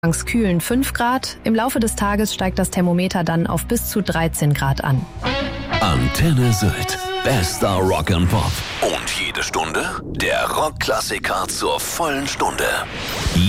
Anfangs kühlen 5 Grad, im Laufe des Tages steigt das Thermometer dann auf bis zu 13 Grad an. Antenne Sylt. Bester Rock and Pop. Und jede Stunde der Rockklassiker zur vollen Stunde.